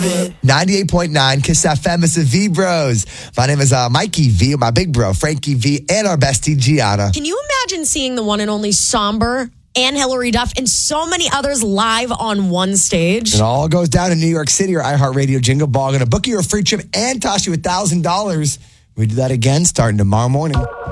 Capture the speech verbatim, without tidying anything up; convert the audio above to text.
of it. ninety-eight point nine Kiss F M. It's the V Bros. My name is uh, Mikey V, my big bro, Frankie V, and our bestie, Gianna. Can you imagine seeing the one and only Somber and Hillary Duff and so many others live on one stage? It all goes down in New York City or iHeartRadio Jingle Ball. Going to book you a free trip and toss you one thousand dollars. We do that again starting tomorrow morning.